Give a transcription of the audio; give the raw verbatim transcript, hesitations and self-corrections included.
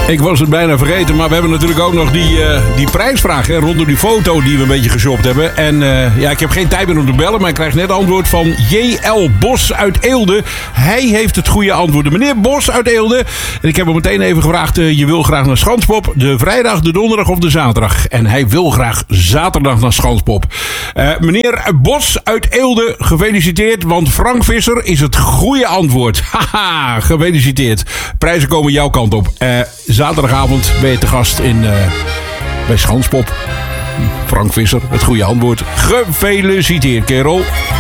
Ik was het bijna vergeten, maar we hebben natuurlijk ook nog die, uh, die prijsvraag, hè, rondom die foto die we een beetje geshopt hebben. En uh, ja, ik heb geen tijd meer om te bellen, maar ik krijg net antwoord van J L Bos uit Eelde. Hij heeft het goede antwoord. Meneer Bos uit Eelde. En ik heb hem meteen even gevraagd, uh, je wil graag naar Schanspop, de vrijdag, de donderdag of de zaterdag. En hij wil graag zaterdag naar Schanspop. Uh, meneer Bos uit Eelde, gefeliciteerd, want Frank Visser is het goede antwoord. Haha, gefeliciteerd. Prijzen komen jouw kant op. Uh, Zaterdagavond ben je te gast in, uh, bij Schanspop. Frank Visser, het goede antwoord. Gefeliciteerd, kerel.